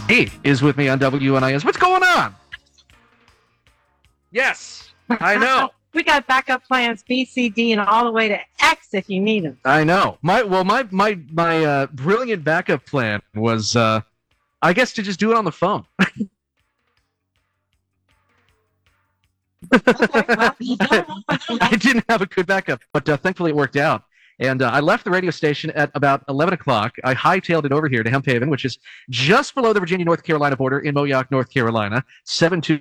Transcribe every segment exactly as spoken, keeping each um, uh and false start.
He is with me on W N I S. What's going on? Yes, I know. We got backup plans B, C, D, and all the way to X if you need them. I know. My well, my my my uh, brilliant backup plan was, uh, I guess, to just do it on the phone. I didn't have a good backup, but uh, thankfully it worked out. And uh, I left the radio station at about eleven o'clock. I hightailed it over here to Hemp Haven, which is just below the Virginia-North Carolina border in Moyock, North Carolina, seven two.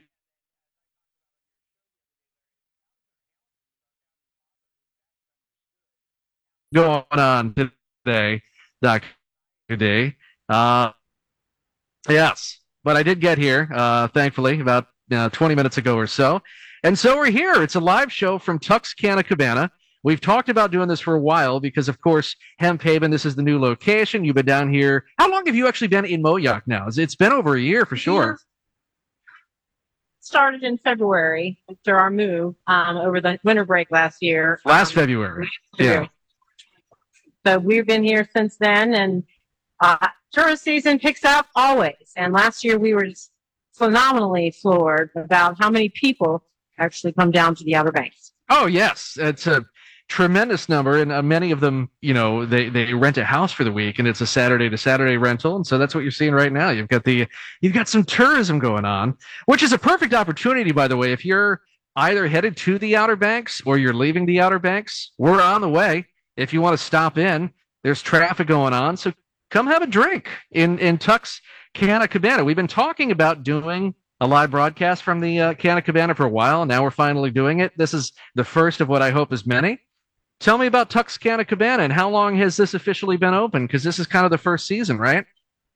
Going on today, Doctor Today. Uh, yes, but I did get here, uh, thankfully, about uh, twenty minutes ago or so. And so we're here. It's a live show from Tuxcana Cabana. We've talked about doing this for a while because, of course, Hemp Haven, this is the new location. You've been down here. How long have you actually been in Moyock now? It's been over a year for sure. Started in February after our move um, over the winter break last year. Last um, February. Yeah. So we've been here since then, and uh, tourist season picks up always. And last year we were just phenomenally floored about how many people actually come down to the Outer Banks. Oh, yes. It's a tremendous number, and uh, many of them, you know, they, they rent a house for the week, and it's a Saturday to Saturday rental, and so that's what you're seeing right now. You've got the you've got some tourism going on, which is a perfect opportunity, by the way. If you're either headed to the Outer Banks or you're leaving the Outer Banks, we're on the way. If you want to stop in, there's traffic going on, so come have a drink in in Tuxcana Cabana. We've been talking about doing a live broadcast from the uh, Cana Cabana for a while, and now we're finally doing it. This is the first of what I hope is many. Tell me about Tuxcana Cabana, and how long has this officially been open? Because this is kind of the first season, right?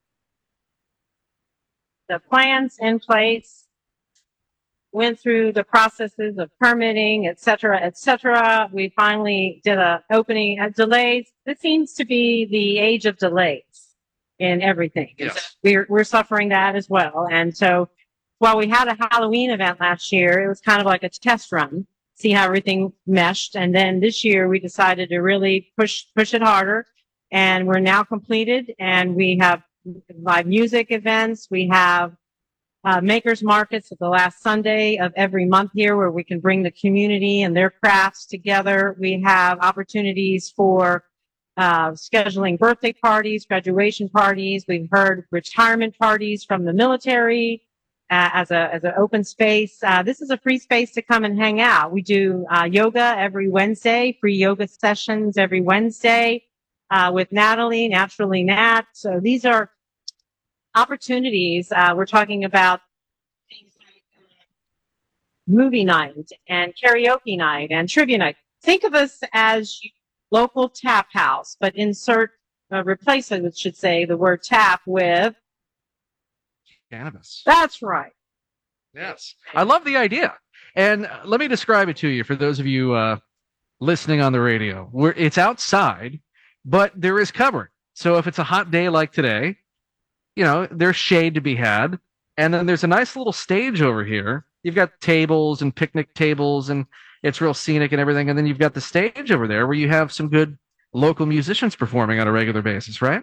The plans in place, went through the processes of permitting, et cetera, et cetera. We finally did a opening at delays. This seems to be the age of delays in everything. Yes. We're, we're suffering that as well. And so while we had a Halloween event last year, it was kind of like a test run, see how everything meshed. And then this year we decided to really push, push it harder. And we're now completed, and we have live music events. We have uh, makers markets at the last Sunday of every month here, where we can bring the community and their crafts together. We have opportunities for uh, scheduling birthday parties, graduation parties. We've heard retirement parties from the military. Uh, as a as an open space. Uh, this is a free space to come and hang out. We do uh, yoga every Wednesday, free yoga sessions every Wednesday uh, with Natalie, Naturally Nat. So these are opportunities. Uh, we're talking about things like uh, movie night and karaoke night and trivia night. Think of us as local tap house, but insert, uh, replace it, should say, the word tap with Cannabis. That's right. Yes. I love the idea. And uh, let me describe it to you for those of you uh, listening on the radio. We're, it's outside, but there is cover. So if it's a hot day like today, you know, there's shade to be had. And then there's a nice little stage over here. You've got tables and picnic tables, and it's real scenic and everything. And then you've got the stage over there where you have some good local musicians performing on a regular basis, right?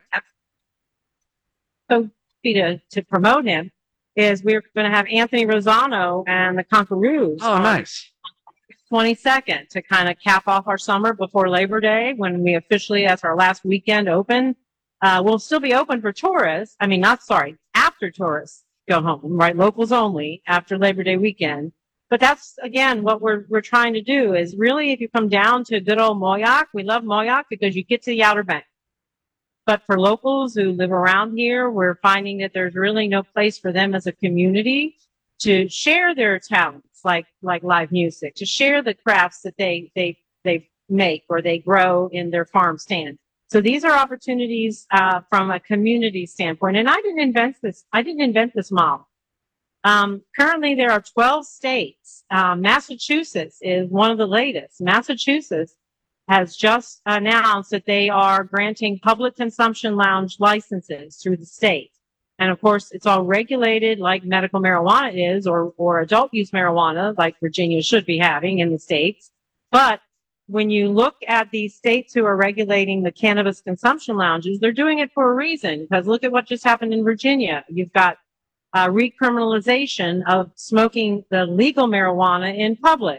So To, to promote him is we're going to have Anthony Rosano and the Conquerors. Oh, nice. twenty-second to kind of cap off our summer before Labor Day, when we officially, as our last weekend open. Uh, we'll still be open for tourists. I mean, not sorry, after tourists go home, right? Locals only after Labor Day weekend. But that's, again, what we're, we're trying to do is really, if you come down to good old Moyock, we love Moyock because you get to the Outer Banks. But for locals who live around here, we're finding that there's really no place for them as a community to share their talents, like like live music, to share the crafts that they they they make or they grow in their farm stand. So these are opportunities uh, from a community standpoint. And I didn't invent this. I didn't invent this model. Um, currently, there are twelve states. Um, Massachusetts is one of the latest. Massachusetts has just announced that they are granting public consumption lounge licenses through the state. And of course, it's all regulated like medical marijuana is, or, or adult use marijuana, like Virginia should be having in the states. But when you look at these states who are regulating the cannabis consumption lounges, they're doing it for a reason. Because look at what just happened in Virginia. You've got uh, recriminalization of smoking the legal marijuana in public.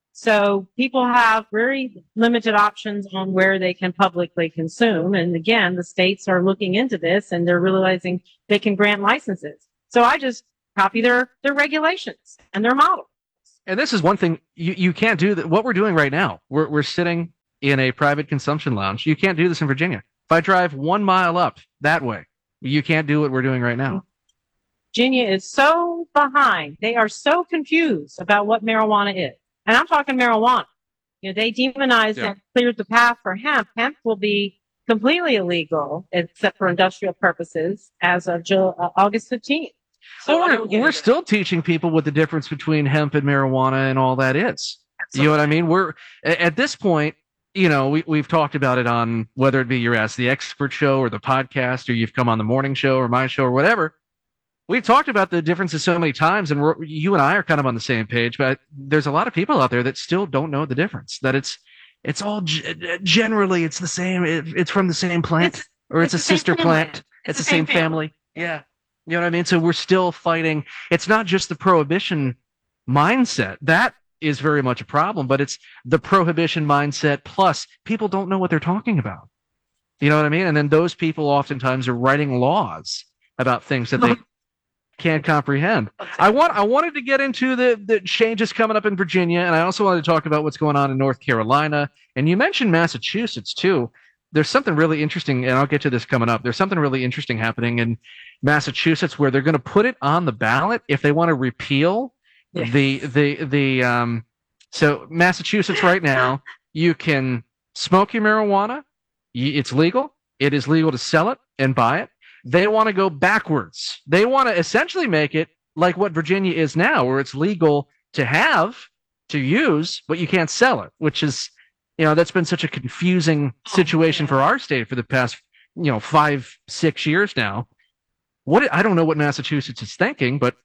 So people have very limited options on where they can publicly consume. And again, the states are looking into this and they're realizing they can grant licenses. So I just copy their, their regulations and their model. And this is one thing you, you can't do that. What we're doing right now, we're, we're sitting in a private consumption lounge. You can't do this in Virginia. If I drive one mile up that way, you can't do what we're doing right now. Virginia is so behind. They are so confused about what marijuana is. And I'm talking marijuana. You know, they demonized yeah. and cleared the path for hemp. Hemp will be completely illegal, except for industrial purposes, as of July, uh, August fifteenth. So we're, we're still teaching people what the difference between hemp and marijuana and all that is. Absolutely. You know what I mean? We're at this point, you know, we, we've talked about it on whether it be your Ask the Expert show or the podcast, or you've come on the morning show or my show or whatever. We've talked about the differences so many times, and we're, you and I are kind of on the same page, but there's a lot of people out there that still don't know the difference, that it's it's all g- generally it's the same. It, it's from the same plant, it's, or it's, it's a sister plant. It's, it's the same, same family. family. Yeah. You know what I mean? So we're still fighting. It's not just the prohibition mindset. That is very much a problem, but it's the prohibition mindset plus people don't know what they're talking about. You know what I mean? And then those people oftentimes are writing laws about things that they can't comprehend. I want I wanted to get into the, the changes coming up in Virginia, and I also wanted to talk about what's going on in North Carolina. And you mentioned Massachusetts too. There's something really interesting, and I'll get to this coming up. There's something really interesting happening in Massachusetts where they're going to put it on the ballot if they want to repeal yes. the the the um. So Massachusetts right now, you can smoke your marijuana. It's legal. It is legal to sell it and buy it. They want to go backwards. They want to essentially make it like what Virginia is now, where it's legal to have, to use, but you can't sell it, which is, you know, that's been such a confusing situation for our state for the past, you know, five, six years now. What I don't know what Massachusetts is thinking, but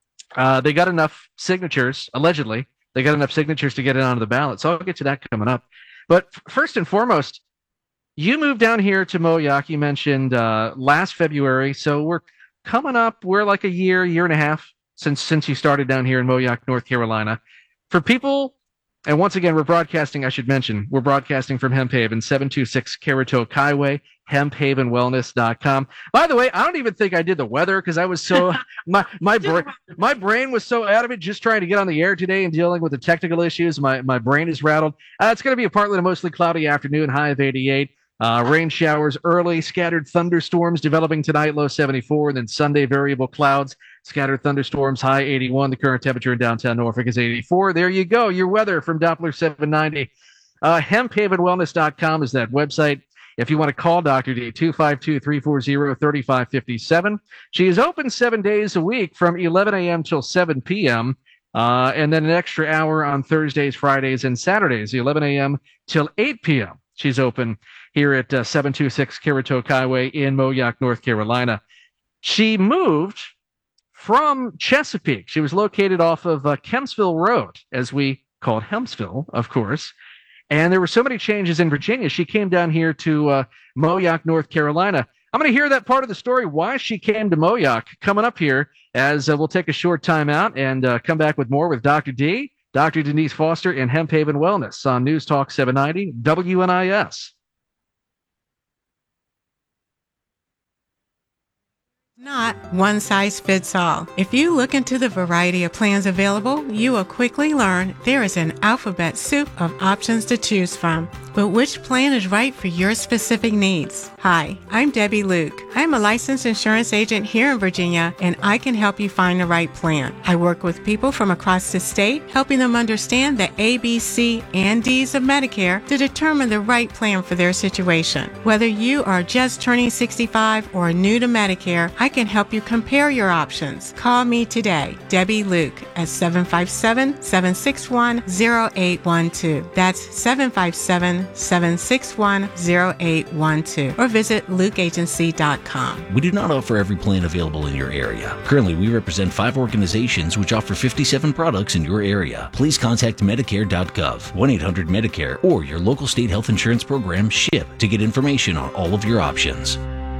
uh, they got enough signatures, allegedly. They got enough signatures to get it onto the ballot. So I'll get to that coming up. But f- first and foremost, you moved down here to Moyock. You mentioned uh, last February. So we're coming up. We're like a year, year and a half since since you started down here in Moyock, North Carolina. For people, and once again, we're broadcasting, I should mention, we're broadcasting from Hemp Haven, seven two six Caratoke Highway, hemp haven wellness dot com. By the way, I don't even think I did the weather because I was so, my my, bra- my brain was so out of it just trying to get on the air today and dealing with the technical issues. My, my brain is rattled. Uh, it's going to be a partly to mostly cloudy afternoon, high of eighty-eight. Uh, rain showers early, scattered thunderstorms developing tonight, low seventy-four, and then Sunday variable clouds, scattered thunderstorms, high eighty-one. The current temperature in downtown Norfolk is eighty-four. There you go, your weather from Doppler seven ninety. Uh, hemp haven wellness dot com is that website. If you want to call Doctor D, two five two, three four zero, three five five seven. She is open seven days a week from eleven a.m. till seven p.m., uh, and then an extra hour on Thursdays, Fridays, and Saturdays, eleven a.m. till eight p.m. She's open here at uh, seven two six Caratoke Highway in Moyock, North Carolina. She moved from Chesapeake. She was located off of uh, Kempsville Road, as we called Hempsville, of course. And there were so many changes in Virginia. She came down here to uh, Moyock, North Carolina. I'm going to hear that part of the story, why she came to Moyock, coming up here, as uh, we'll take a short time out and uh, come back with more with Doctor D, Doctor Denise Foster, and Hemp Haven Wellness on News Talk seven ninety W N I S. Not one size fits all. If you look into the variety of plans available, you will quickly learn there is an alphabet soup of options to choose from. But which plan is right for your specific needs? Hi, I'm Debbie Luke. I'm a licensed insurance agent here in Virginia, and I can help you find the right plan. I work with people from across the state, helping them understand the A, B, C, and D's of Medicare to determine the right plan for their situation. Whether you are just turning sixty-five or new to Medicare, I can help you compare your options. Call me today, Debbie Luke, at seven five seven, seven six one, zero eight one two. That's seven five seven, seven six one, zero eight one two or visit luke agency dot com. We do not offer every plan available in your area. Currently, we represent five organizations which offer fifty-seven products in your area. Please contact medicare dot gov, one eight hundred medicare, or your local state health insurance program, SHIP, to get information on all of your options.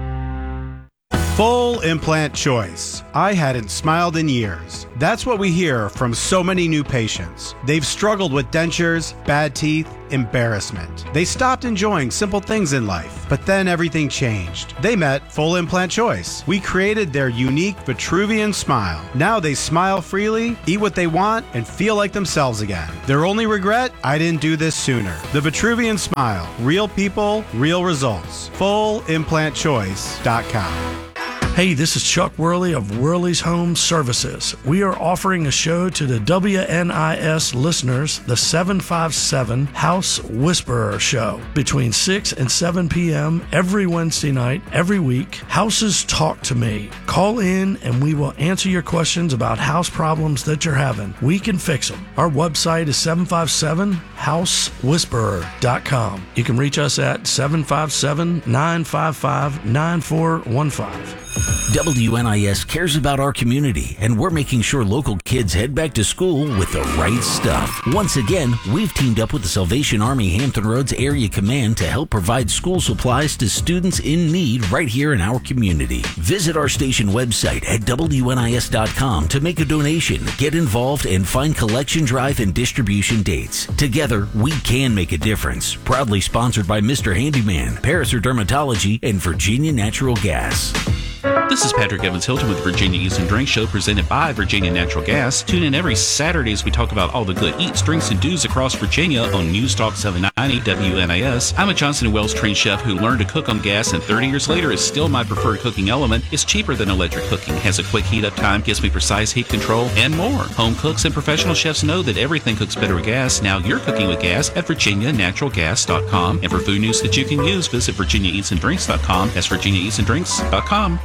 Full implant choice. I hadn't smiled in years. That's what we hear from so many new patients. They've struggled with dentures, bad teeth, embarrassment. They stopped enjoying simple things in life, but then everything changed. They met Full Implant Choice. We created their unique Vitruvian smile. Now they smile freely, eat what they want, and feel like themselves again. Their only regret? I didn't do this sooner. The Vitruvian smile. Real people, real results. full implant choice dot com. Hey, this is Chuck Worley of Worley's Home Services. We are offering a show to the W N I S listeners, the seven five seven House Whisperer Show, between six and seven p.m. every Wednesday night, every week. Houses Talk to Me. Call in and we will answer your questions about house problems that you're having. We can fix them. Our website is seven five seven house whisperer dot com. You can reach us at seven five seven, nine five five, nine four one five. W N I S cares about our community, and we're making sure local kids head back to school with the right stuff. Once again, we've teamed up with the Salvation Army Hampton Roads Area Command to help provide school supplies to students in need right here in our community. Visit our station website at W N I S dot com to make a donation, get involved, and find collection drive and distribution dates. Together, we can make a difference. Proudly sponsored by Mister Handyman, Paraser Dermatology, and Virginia Natural Gas. This is Patrick Evans Hilton with Virginia Eats and Drinks Show, presented by Virginia Natural Gas. Tune in every Saturday as we talk about all the good eats, drinks, and do's across Virginia on News Talk seven ninety W N I S. I'm a Johnson and Wells trained chef who learned to cook on gas, and thirty years later is still my preferred cooking element. It's cheaper than electric cooking, has a quick heat up time, gives me precise heat control, and more. Home cooks and professional chefs know that everything cooks better with gas. Now you're cooking with gas at virginia natural gas dot com. And for food news that you can use, visit virginia eats and drinks dot com. That's virginia eats and drinks dot com.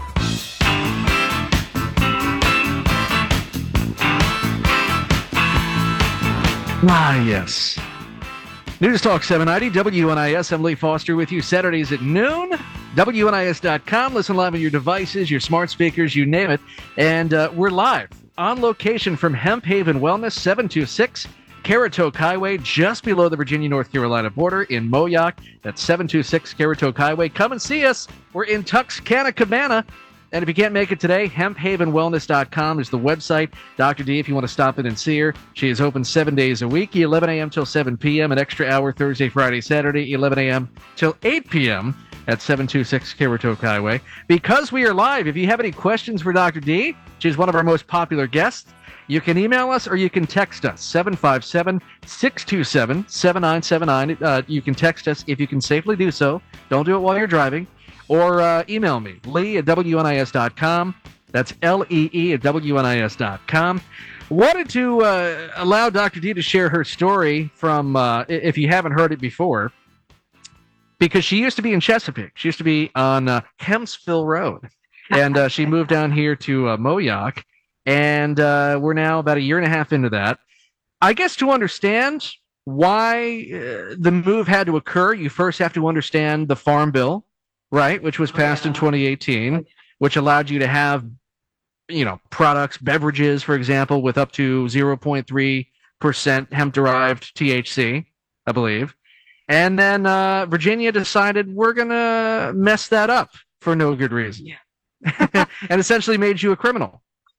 Ah, yes. News Talk seven ninety, W N I S. I'm Lee Foster with you Saturdays at noon. W N I S dot com. Listen live on your devices, your smart speakers, you name it. And uh, we're live on location from Hemp Haven Wellness, seven two six Caratoke Highway, just below the Virginia-North Carolina border in Moyock. That's seven two six Caratoke Highway. Come and see us. We're in Tuxcana Cabana. And if you can't make it today, hemp haven wellness dot com is the website. Doctor D, if you want to stop in and see her, she is open seven days a week, eleven a.m. till seven p.m., an extra hour Thursday, Friday, Saturday, eleven a.m. till eight p.m. at seven two six Caratoke Highway. Because we are live, if you have any questions for Doctor D, she's one of our most popular guests, you can email us or you can text us, seven five seven, six two seven, seven nine seven nine. Uh, you can text us if you can safely do so. Don't do it while you're driving. Or uh, email me, Lee at W N I S dot com. That's L E E at W N I S dot com. Wanted to uh, allow Doctor D to share her story from, uh, if you haven't heard it before, because she used to be in Chesapeake. She used to be on uh, Hempsville Road. And uh, she moved down here to uh, Moyock. And uh, we're now about a year and a half into that. I guess to understand why uh, the move had to occur, you first have to understand the Farm Bill. Right, which was passed in twenty eighteen, which allowed you to have, you know, products, beverages, for example, with up to zero point three percent hemp-derived T H C, I believe. And then uh, Virginia decided we're going to mess that up for no good reason. Yeah. And essentially made you a criminal.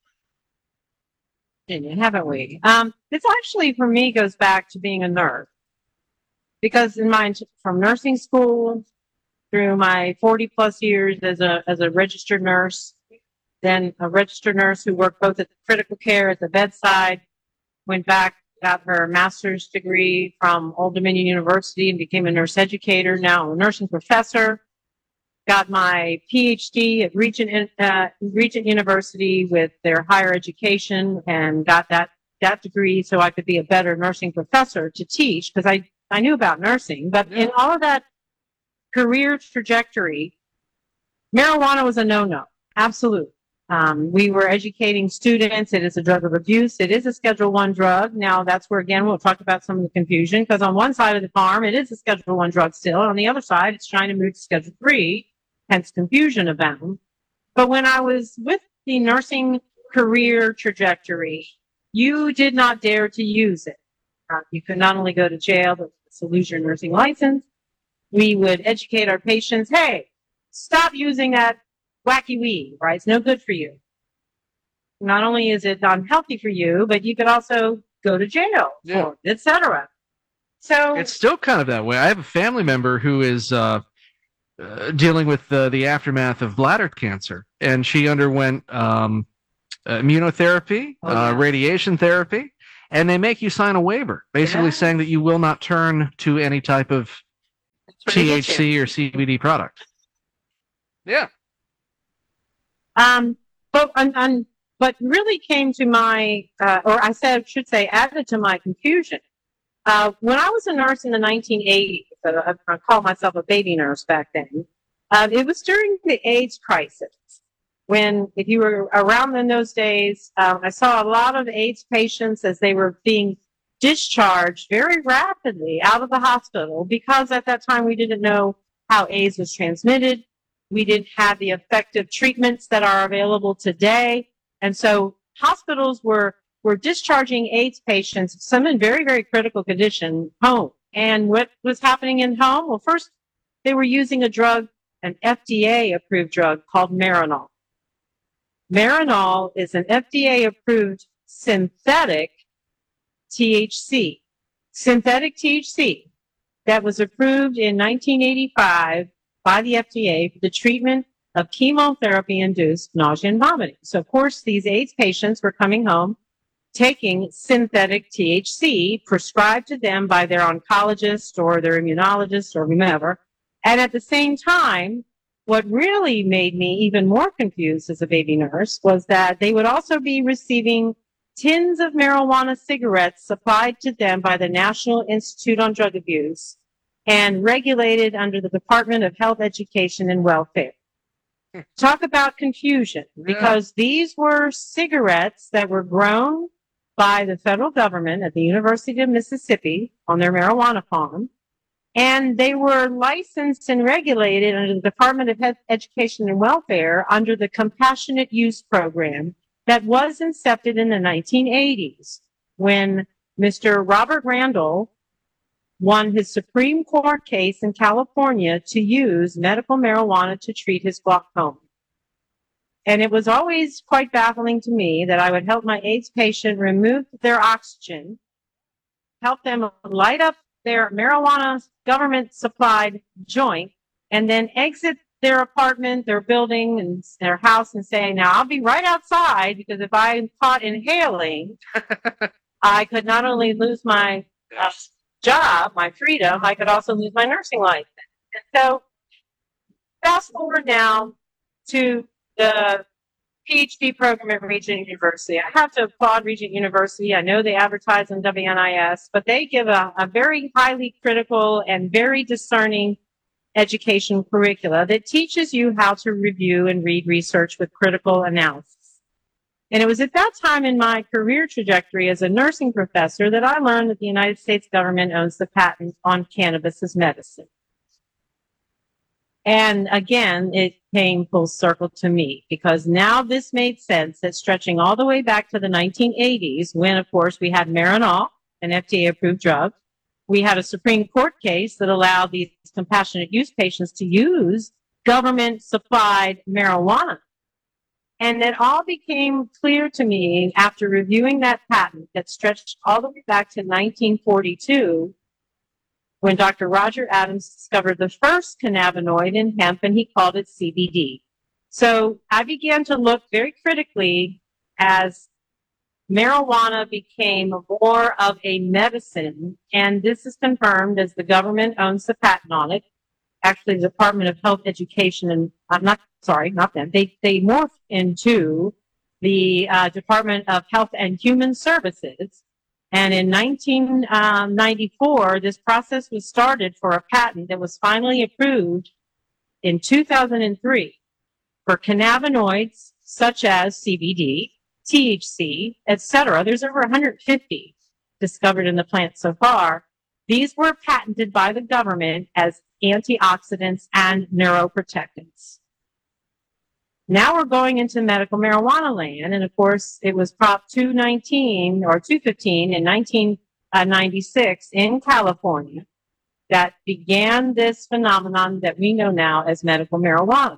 Haven't we? Um, this actually, for me, goes back to being a nurse. Because in my, from nursing school through my forty plus years as a as a registered nurse, then a registered nurse who worked both at the critical care at the bedside, went back, got her master's degree from Old Dominion University and became a nurse educator, now a nursing professor, got my P H D at Regent, uh, Regent University with their higher education and got that, that degree so I could be a better nursing professor to teach because I, I knew about nursing, but in all of that career trajectory, marijuana was a no-no. Absolutely. Um, we were educating students. It is a drug of abuse. It is a Schedule One drug. Now, that's where, again, we'll talk about some of the confusion, because on one side of the farm, it is a Schedule One drug still. On the other side, it's trying to move to Schedule Three, hence confusion about them. But when I was with the nursing career trajectory, you did not dare to use it. Uh, you could not only go to jail, but to lose your nursing license. We would educate our patients, hey, stop using that wacky weed, right? It's no good for you. Not only is it unhealthy for you, but you could also go to jail, Yeah. et cetera. So It's still kind of that way. I have a family member who is uh, uh, dealing with uh, the aftermath of bladder cancer, and she underwent um, immunotherapy, Oh, uh, yeah. radiation therapy, and they make you sign a waiver, basically Yeah. saying that you will not turn to any type of that's where they T get H you. C or C B D product. Yeah. Um, but on, on, but really came to my, uh, or I said, should say, added to my confusion. Uh, when I was a nurse in the nineteen eighties, uh, I, I called myself a baby nurse back then. Uh, it was during the AIDS crisis. When, if you were around in those days, um, I saw a lot of AIDS patients as they were being discharged very rapidly out of the hospital, because at that time we didn't know how AIDS was transmitted. We didn't have the effective treatments that are available today. And so hospitals were, were discharging AIDS patients, some in very, very critical condition, home. And what was happening in home? Well, first, they were using a drug, an F D A-approved drug called Marinol. Marinol is an F D A-approved synthetic T H C. Synthetic T H C that was approved in nineteen eighty-five by the F D A for the treatment of chemotherapy-induced nausea and vomiting. So, of course, these AIDS patients were coming home taking synthetic T H C prescribed to them by their oncologist or their immunologist or whomever. And at the same time, what really made me even more confused as a baby nurse was that they would also be receiving tins of marijuana cigarettes supplied to them by the National Institute on Drug Abuse and regulated under the Department of Health, Education, and Welfare. Talk about confusion, because these were cigarettes that were grown by the federal government at the University of Mississippi on their marijuana farm, and they were licensed and regulated under the Department of Health, Education, and Welfare under the Compassionate Use Program that was incepted in the nineteen eighties when Mister Robert Randall won his Supreme Court case in California to use medical marijuana to treat his glaucoma. And it was always quite baffling to me that I would help my AIDS patient remove their oxygen, help them light up their marijuana government supplied joint, and then exit their apartment, their building, and their house and say, now I'll be right outside, because if I'm caught inhaling, I could not only lose my uh, job, my freedom, I could also lose my nursing license. And so fast forward now to the PhD program at Regent University. I have to applaud Regent University. I know they advertise on W N I S, but they give a, a very highly critical and very discerning education curricula that teaches you how to review and read research with critical analysis. And it was at that time in my career trajectory as a nursing professor that I learned that the United States government owns the patent on cannabis as medicine. And again, it came full circle to me, because now this made sense, that stretching all the way back to the nineteen eighties, when, of course, we had Marinol, an F D A-approved drug. We had a Supreme Court case that allowed these compassionate use patients to use government-supplied marijuana. And it all became clear to me after reviewing that patent that stretched all the way back to nineteen forty-two, when Doctor Roger Adams discovered the first cannabinoid in hemp, and he called it C B D. So I began to look very critically as marijuana became more of a medicine, and this is confirmed as the government owns the patent on it. Actually, the Department of Health, Education, and I'm not sorry, not them. They they morphed into the uh, Department of Health and Human Services. And in nineteen ninety-four, this process was started for a patent that was finally approved in two thousand three for cannabinoids such as C B D, T H C, et cetera. There's over one hundred fifty discovered in the plant so far. These were patented by the government as antioxidants and neuroprotectants. Now we're going into medical marijuana land, and of course, it was Prop two nineteen or two fifteen in nineteen ninety-six in California that began this phenomenon that we know now as medical marijuana.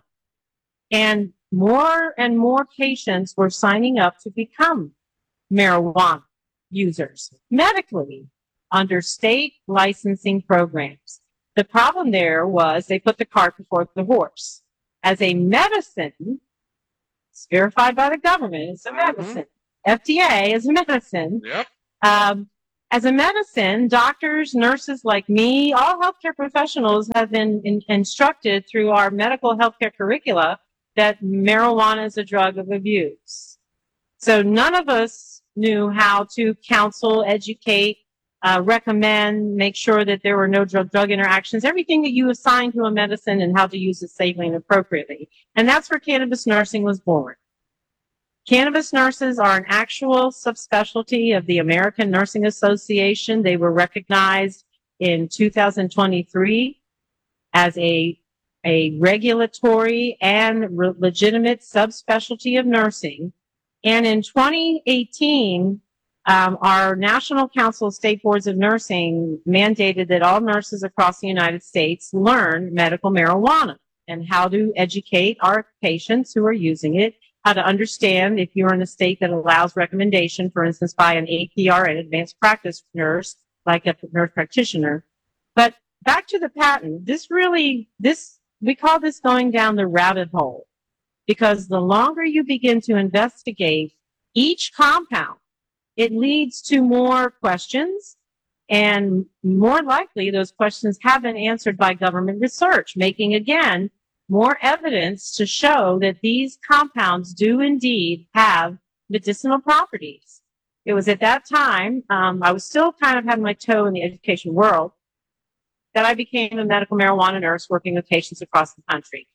And more and more patients were signing up to become marijuana users medically under state licensing programs. The problem there was they put the cart before the horse. As a medicine, it's verified by the government, it's a medicine. Mm-hmm. F D A is a medicine. Yep. Um, as a medicine, doctors, nurses like me, all healthcare professionals have been in, instructed through our medical healthcare curricula that marijuana is a drug of abuse. So none of us knew how to counsel, educate, uh, recommend, make sure that there were no drug-drug interactions, everything that you assign to a medicine and how to use it safely and appropriately. And that's where cannabis nursing was born. Cannabis nurses are an actual subspecialty of the American Nursing Association. They were recognized in two thousand twenty-three as a, a regulatory and re- legitimate subspecialty of nursing. And in twenty eighteen, um, our National Council of State Boards of Nursing mandated that all nurses across the United States learn medical marijuana and how to educate our patients who are using it, how to understand if you're in a state that allows recommendation, for instance, by an A P R, an advanced practice nurse, like a nurse practitioner. But back to the patent, this really, this, we call this going down the rabbit hole, because the longer you begin to investigate each compound, it leads to more questions, and more likely those questions have been answered by government research, making, again, more evidence to show that these compounds do indeed have medicinal properties. It was at that time, um, I was still kind of having my toe in the education world, that I became a medical marijuana nurse working with patients across the country.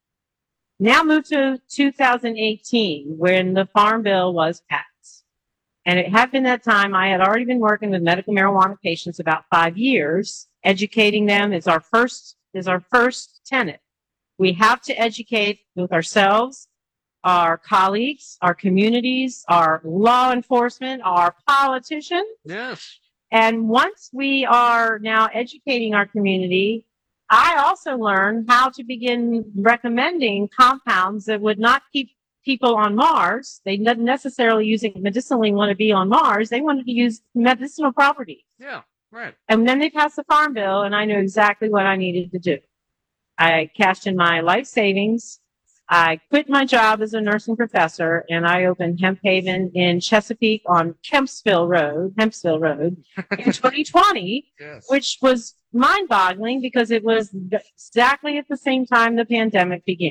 Now move to two thousand eighteen, when the Farm Bill was passed. And it had been that time, I had already been working with medical marijuana patients about five years. Educating them is our first, is our first tenet. We have to educate both ourselves, our colleagues, our communities, our law enforcement, our politicians. Yes. And once we are now educating our community, I also learned how to begin recommending compounds that would not keep people on Mars. They didn't necessarily using medicinally want to be on Mars. They wanted to use medicinal properties. Yeah, right. And then they passed the Farm Bill, and I knew exactly what I needed to do. I cashed in my life savings. I quit my job as a nursing professor, and I opened Hemp Haven in Chesapeake on Kempsville Road, Hempsville Road, in twenty twenty, Yes. which was mind-boggling because it was exactly at the same time the pandemic began.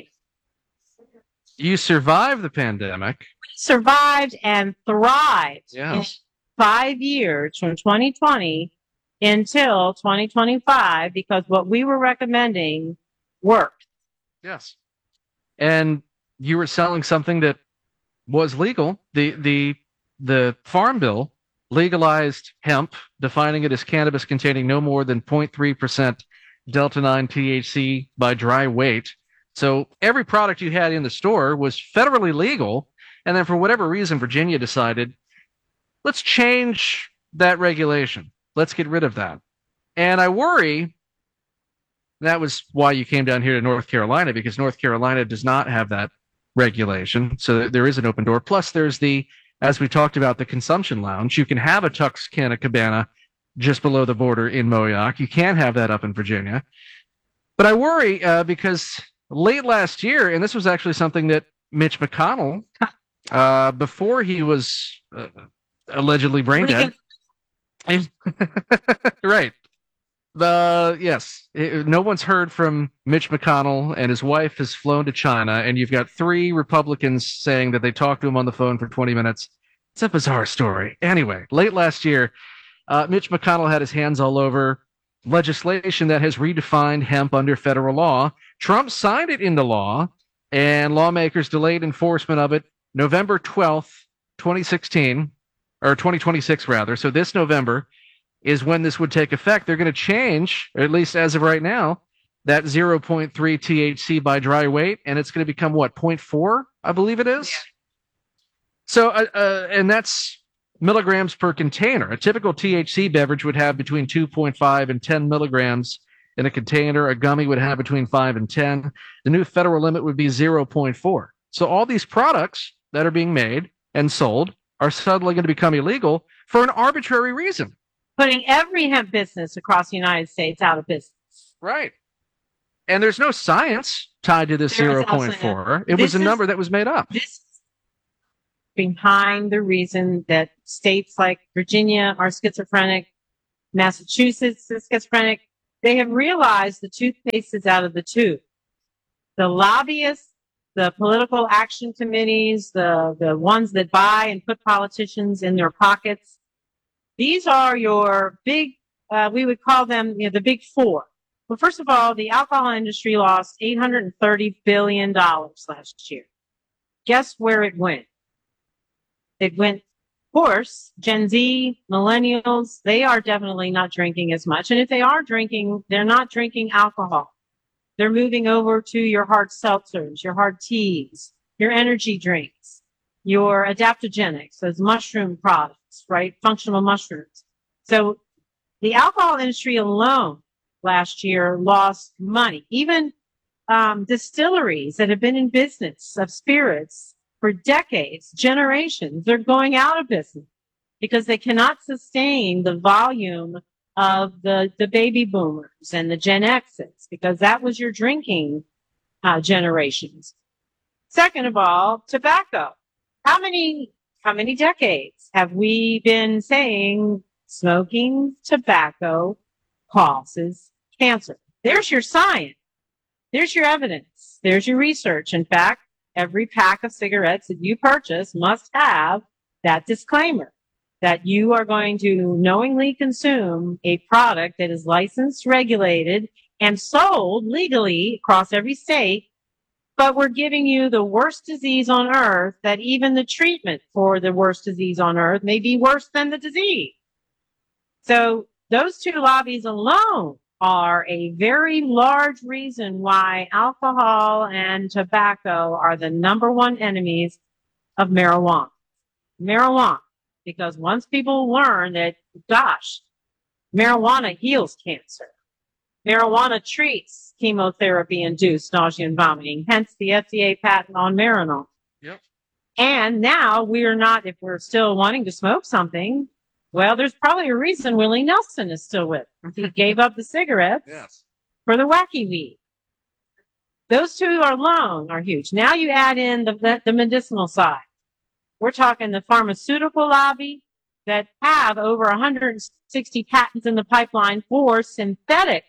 You survived the pandemic. We survived and thrived Yeah. in five years from twenty twenty until twenty twenty-five because what we were recommending worked. Yes. And you were selling something that was legal. The the the Farm Bill legalized hemp, defining it as cannabis containing no more than zero point three percent delta nine T H C by dry weight. So every product you had in the store was federally legal. And then for whatever reason, Virginia decided, let's change that regulation. Let's get rid of that. And I worry that was why you came down here to North Carolina, because North Carolina does not have that regulation. So there is an open door. Plus, there's the, as we talked about, the consumption lounge. You can have a Tuxcana Cabana just below the border in Moyock. You can have that up in Virginia. But I worry uh, because late last year, and this was actually something that Mitch McConnell, uh, before he was uh, allegedly brain dead, right. The yes, it, no one's heard from Mitch McConnell, and his wife has flown to China, and you've got three Republicans saying that they talked to him on the phone for twenty minutes. It's a bizarre story. Anyway, late last year, uh, Mitch McConnell had his hands all over legislation that has redefined hemp under federal law. Trump signed it into law, and lawmakers delayed enforcement of it November twelfth, twenty sixteen, or twenty twenty-six rather. So this November is when this would take effect. They're going to change, or at least as of right now, that zero point three T H C by dry weight, and it's going to become what, zero point four, I believe it is. Yeah. So, uh, uh, and that's milligrams per container. A typical T H C beverage would have between two point five and ten milligrams in a container. A gummy would have between five and ten. The new federal limit would be zero point four. So all these products that are being made and sold are suddenly going to become illegal for an arbitrary reason. Putting every hemp business across the United States out of business. Right. And there's no science tied to this zero point four. It was a number that was made up. This is behind the reason that states like Virginia are schizophrenic, Massachusetts is schizophrenic. They have realized the toothpaste is out of the tube. The lobbyists, the political action committees, the, the ones that buy and put politicians in their pockets, these are your big, uh, we would call them, you know, the big four. Well, first of all, the alcohol industry lost eight hundred thirty billion dollars last year. Guess where it went? It went, of course, Gen Z, millennials, they are definitely not drinking as much. And if they are drinking, they're not drinking alcohol. They're moving over to your hard seltzers, your hard teas, your energy drinks, your adaptogenics, those mushroom products, right? Functional mushrooms. So the alcohol industry alone last year lost money. Even um, distilleries that have been in business of spirits for decades, generations, they're going out of business because they cannot sustain the volume of the, the baby boomers and the Gen X's, because that was your drinking uh, generations. Second of all, tobacco. How many, how many decades have we been saying smoking tobacco causes cancer? There's your science. There's your evidence. There's your research. In fact, every pack of cigarettes that you purchase must have that disclaimer that you are going to knowingly consume a product that is licensed, regulated, and sold legally across every state, but we're giving you the worst disease on earth, that even the treatment for the worst disease on earth may be worse than the disease. So those two lobbies alone are a very large reason why alcohol and tobacco are the number one enemies of marijuana. Marijuana. Because once people learn that, gosh, marijuana heals cancer. Marijuana treats chemotherapy-induced nausea and vomiting, hence the F D A patent on Marinol. Yep. And now we are not, if we're still wanting to smoke something, well, there's probably a reason Willie Nelson is still with us. He gave up the cigarettes Yes. for the wacky weed. Those two alone are huge. Now you add in the, the, the medicinal side. We're talking the pharmaceutical lobby that have over one hundred sixty patents in the pipeline for synthetic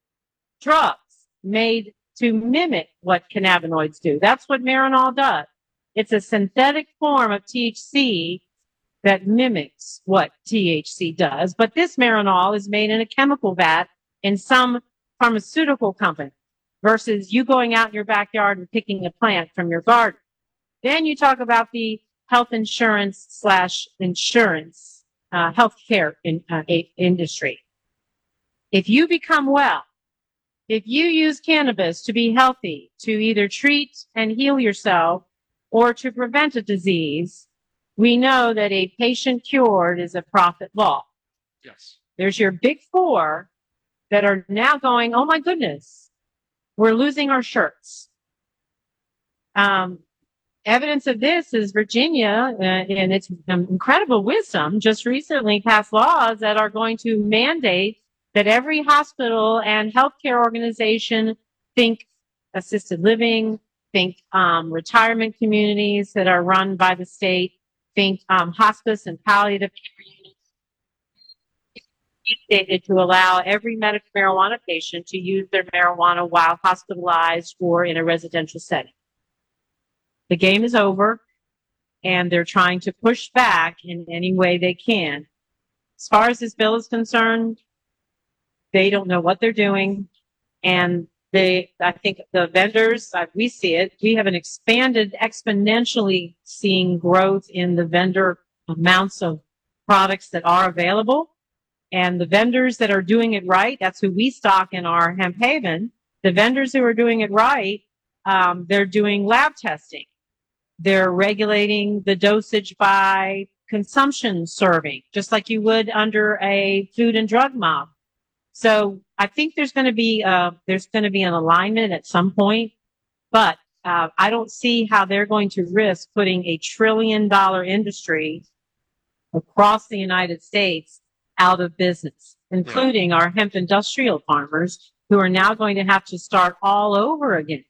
drugs made to mimic what cannabinoids do. That's what Marinol does. It's a synthetic form of T H C that mimics what T H C does. But this Marinol is made in a chemical vat in some pharmaceutical company versus you going out in your backyard and picking a plant from your garden. Then you talk about the health insurance slash insurance, uh, healthcare in, uh, industry. If you become well, if you use cannabis to be healthy, to either treat and heal yourself or to prevent a disease, we know that a patient cured is a profit law. Yes. There's your big four that are now going, oh my goodness, we're losing our shirts. Um, Evidence of this is Virginia, uh, in its incredible wisdom, just recently passed laws that are going to mandate that every hospital and healthcare organization, think assisted living, think um, retirement communities that are run by the state, think um, hospice and palliative care units, to allow every medical marijuana patient to use their marijuana while hospitalized or in a residential setting. The game is over, and they're trying to push back in any way they can. As far as this bill is concerned, they don't know what they're doing, and They, I think the vendors, uh, we see it, we have an expanded, exponentially seeing growth in the vendor amounts of products that are available. And the vendors that are doing it right, that's who we stock in our Hemp Haven. The vendors who are doing it right, um, they're doing lab testing. They're regulating the dosage by consumption serving, just like you would under a food and drug mob. So I think there's going to be uh there's going to be an alignment at some point, but uh, I don't see how they're going to risk putting a trillion dollar industry across the United States out of business, including our hemp industrial farmers who are now going to have to start all over again.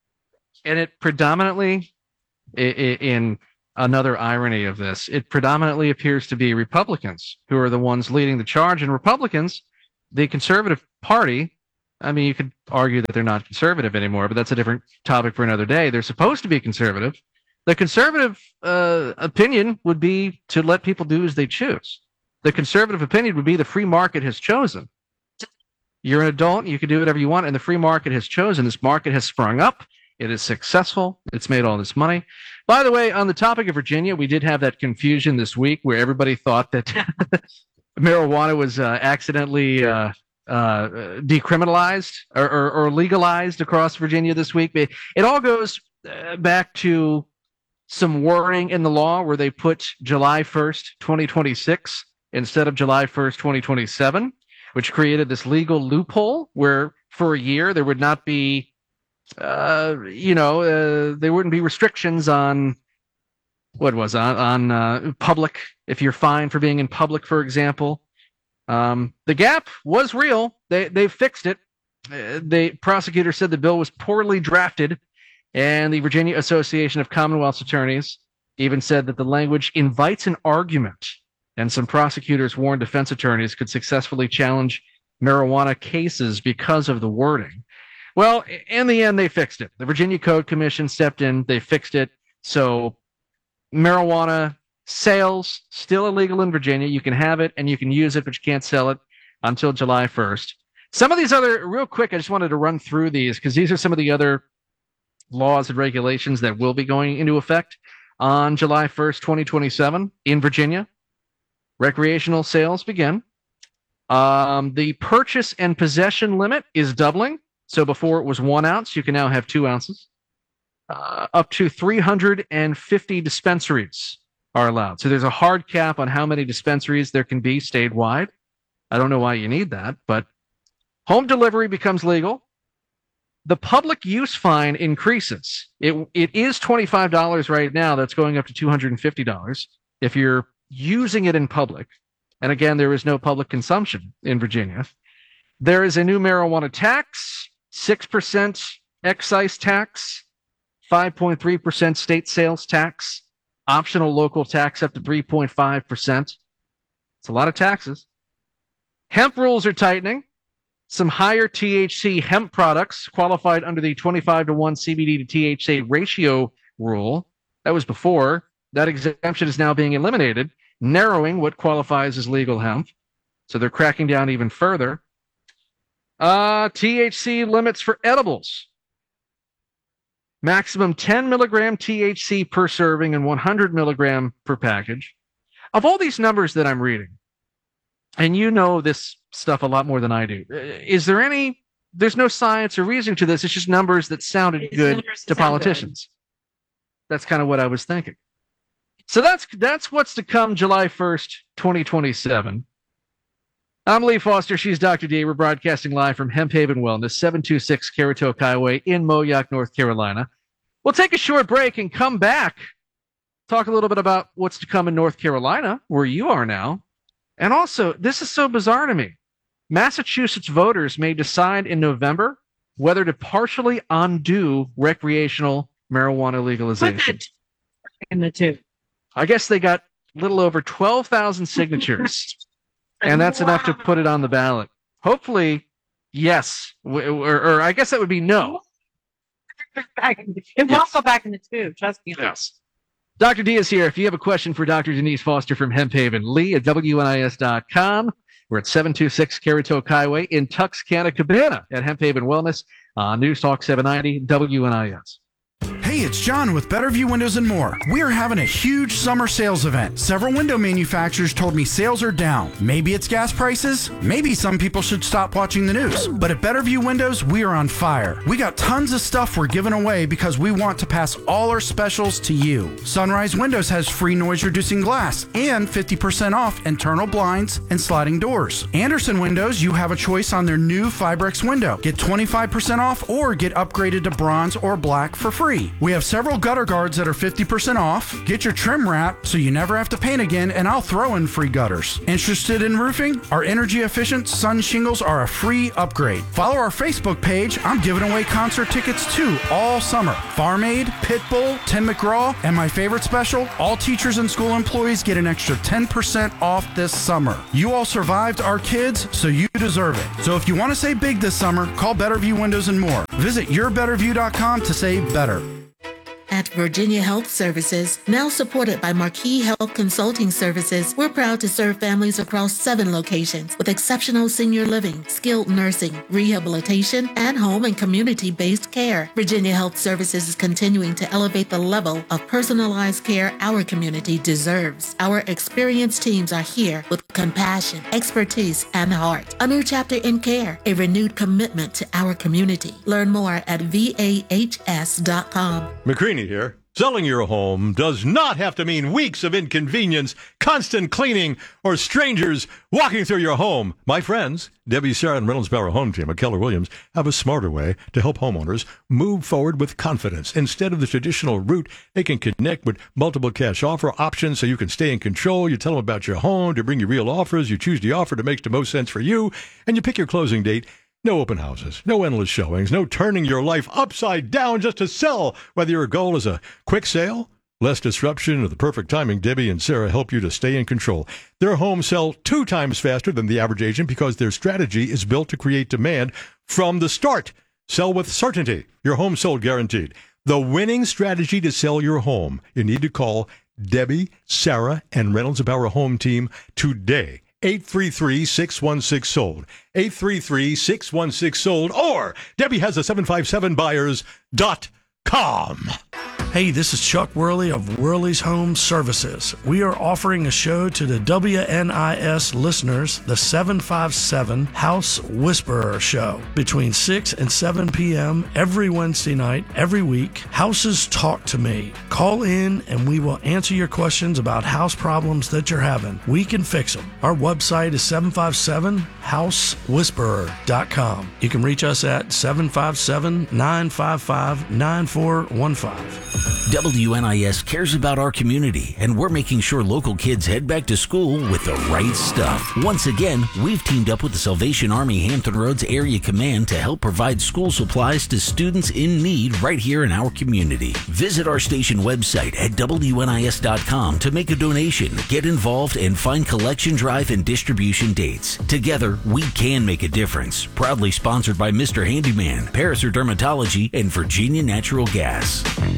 And it predominantly, i- i- in another irony of this, it predominantly appears to be Republicans who are the ones leading the charge. And Republicans, the conservative party, I mean, you could argue that they're not conservative anymore, but that's a different topic for another day. They're supposed to be conservative. The conservative uh, opinion would be to let people do as they choose. The conservative opinion would be the free market has chosen. You're an adult, you can do whatever you want, and the free market has chosen. This market has sprung up. It is successful. It's made all this money. By the way, on the topic of Virginia, we did have that confusion this week where everybody thought that marijuana was uh, accidentally uh, uh, decriminalized or, or, or legalized across Virginia this week. It, it all goes uh, back to some wording in the law where they put July first, twenty twenty-six instead of July first, twenty twenty-seven, which created this legal loophole where for a year there would not be Uh, you know, uh, there wouldn't be restrictions on what was on on uh, public. If you're fined for being in public, for example, um, the gap was real. They they fixed it. Uh, the prosecutor said the bill was poorly drafted, and the Virginia Association of Commonwealth's Attorneys even said that the language invites an argument, and some prosecutors warned defense attorneys could successfully challenge marijuana cases because of the wording. Well, in the end, they fixed it. The Virginia Code Commission stepped in. They fixed it. So marijuana sales, still illegal in Virginia. You can have it and you can use it, but you can't sell it until July first. Some of these other, real quick, I just wanted to run through these because these are some of the other laws and regulations that will be going into effect on July first, twenty twenty-seven in Virginia. Recreational sales begin. Um, the purchase and possession limit is doubling. So before it was one ounce, you can now have two ounces. Uh, up to three hundred fifty dispensaries are allowed. So there's a hard cap on how many dispensaries there can be statewide. I don't know why you need that, but home delivery becomes legal. The public use fine increases. It it is twenty-five dollars right now. That's going up to two hundred fifty dollars if you're using it in public. And again, there is no public consumption in Virginia. There is a new marijuana tax. six percent excise tax, five point three percent state sales tax, optional local tax up to three point five percent. It's a lot of taxes. Hemp rules are tightening. Some higher T H C hemp products qualified under the twenty-five to one C B D to T H C ratio rule. That was before. That exemption is now being eliminated, narrowing what qualifies as legal hemp. So they're cracking down even further. Uh, T H C limits for edibles. Maximum ten milligram T H C per serving and one hundred milligram per package. Of all these numbers that I'm reading, and you know this stuff a lot more than I do, is there any, there's no science or reason to this. It's just numbers that sounded It's good numbers that to sound politicians. That's kind of what I was thinking. So that's, that's what's to come July first, twenty twenty-seven. I'm Lee Foster. She's Doctor D. We're broadcasting live from Hemp Haven Wellness, seven two six Caratoke Highway in Moyock, North Carolina. We'll take a short break and come back, talk a little bit about what's to come in North Carolina, where you are now. And also, this is so bizarre to me. Massachusetts voters may decide in November whether to partially undo recreational marijuana legalization. Put that in the two. I guess they got a little over twelve thousand signatures. And that's wow. enough to put it on the ballot. Hopefully, yes. Or, or, or I guess that would be no. It will yes. go back in the tube. Trust me. Yes. Doctor D is here. If you have a question for Doctor Denise Foster from Hemp Haven, Lee at W N I S dot com. We're at seven two six Caratoke Highway in Tuxcana Cabana at Hemp Haven Wellness. on News Talk seven ninety W N I S. Hey, it's John with Better View Windows and More. We are having a huge summer sales event. Several window manufacturers told me sales are down. Maybe it's gas prices. Maybe some people should stop watching the news. But at Better View Windows, we are on fire. We got tons of stuff we're giving away because we want to pass all our specials to you. Sunrise Windows has free noise-reducing glass and fifty percent off internal blinds and sliding doors. Anderson Windows, you have a choice on their new Fibrex window. Get twenty-five percent off or get upgraded to bronze or black for free. We have several gutter guards that are fifty percent off. Get your trim wrap so you never have to paint again, and I'll throw in free gutters. Interested in roofing? Our energy efficient sun shingles are a free upgrade. Follow our Facebook page. I'm giving away concert tickets too all summer. Farm Aid, Pitbull, Tim McGraw, and my favorite special, all teachers and school employees get an extra ten percent off this summer. You all survived our kids, so you deserve it. So if you want to say big this summer, call Better View Windows and More. Visit your better view dot com to say better. At Virginia Health Services, now supported by Marquis Health Consulting Services, we're proud to serve families across seven locations with exceptional senior living, skilled nursing, rehabilitation, and home and community-based care. Virginia Health Services is continuing to elevate the level of personalized care our community deserves. Our experienced teams are here with compassion, expertise, and heart. A new chapter in care, a renewed commitment to our community. Learn more at V A H S dot com. McCreaney here. Selling your home does not have to mean weeks of inconvenience, constant cleaning, or strangers walking through your home. My friends, Debbie, Sarah, and Reynolds Bauer Home Team at Keller Williams have a smarter way to help homeowners move forward with confidence. Instead of the traditional route, they can connect with multiple cash offer options so you can stay in control. You tell them about your home to bring you real offers. You choose the offer that makes the most sense for you, and you pick your closing date. No open houses, no endless showings, no turning your life upside down just to sell. Whether your goal is a quick sale, less disruption, or the perfect timing, Debbie and Sarah help you to stay in control. Their homes sell two times faster than the average agent because their strategy is built to create demand from the start. Sell with certainty. Your home sold guaranteed. The winning strategy to sell your home. You need to call Debbie, Sarah, and Reynolds Bauer Home Team today. eight three three, six one six, sold. eight three three, six one six, sold. Or Debbie has a seven five seven buyers dot com. Hey, this is Chuck Worley of Worley's Home Services. We are offering a show to the W N I S listeners, the seven five seven House Whisperer Show, between six and seven p.m. every Wednesday night, every week. Houses Talk to Me. Call in and we will answer your questions about house problems that you're having. We can fix them. Our website is seven five seven house whisperer dot com. You can reach us at seven five seven, nine five five, nine four one five. W N I S cares about our community, and we're making sure local kids head back to school with the right stuff. Once again, we've teamed up with the Salvation Army Hampton Roads Area Command to help provide school supplies to students in need right here in our community. Visit our station website at W N I S dot com to make a donation, get involved, and find collection drive and distribution dates. Together, we can make a difference. Proudly sponsored by Mister Handyman, Paraser Dermatology, and Virginia Natural Gas.